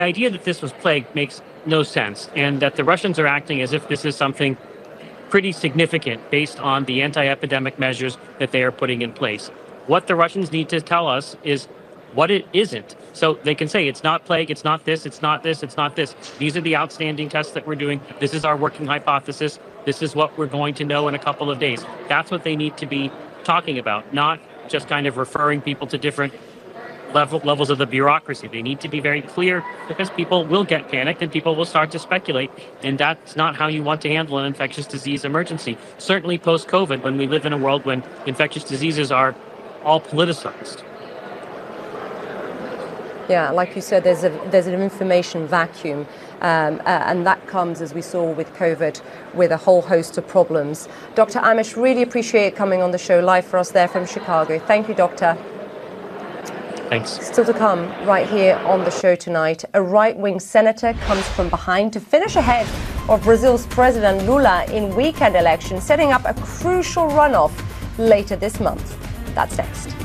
idea that this was plague makes no sense, and that the Russians are acting as if this is something pretty significant based on the anti-epidemic measures that they are putting in place. What the Russians need to tell us is what it isn't. So they can say it's not plague, it's not this, it's not this, it's not this. These are the outstanding tests that we're doing. This is our working hypothesis. This is what we're going to know in a couple of days. That's what they need to be talking about, not just kind of referring people to different levels of the bureaucracy. They need to be very clear, because people will get panicked and people will start to speculate. And that's not how you want to handle an infectious disease emergency. Certainly post-COVID, when we live in a world when infectious diseases are all politicized. Yeah, like you said, there's an information vacuum, and that comes, as we saw with COVID, with a whole host of problems. Dr. Amish, really appreciate coming on the show live for us there from Chicago. Thank you, Doctor. Thanks. Still to come right here on the show tonight, a right-wing senator comes from behind to finish ahead of Brazil's President Lula in weekend elections, setting up a crucial runoff later this month. That's next.